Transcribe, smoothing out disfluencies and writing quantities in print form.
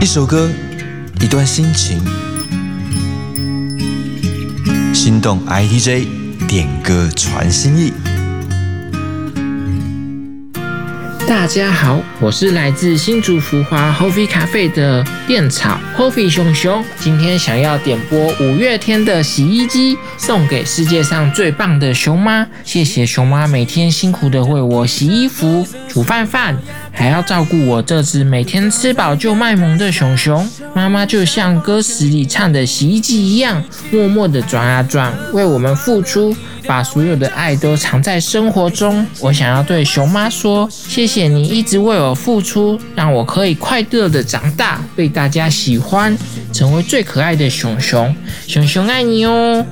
一首歌，一段心情，心动 IDJ 点歌传心意。 大家好，我是来自新竹福华 Hofi 咖啡的店草 Hofi 熊熊，今天想要点播五月天的洗衣机，送给世界上最棒的熊妈。谢谢熊妈每天辛苦的为我洗衣服、煮饭，还要照顾我这只每天吃饱就卖萌的熊熊。妈妈就像歌词里唱的洗衣机一样，默默的转啊转，为我们付出，把所有的爱都藏在生活中。我想要对熊妈说，谢谢你一直为我付出，让我可以快乐的长大，被大家喜欢，成为最可爱的熊熊。熊熊爱你哦。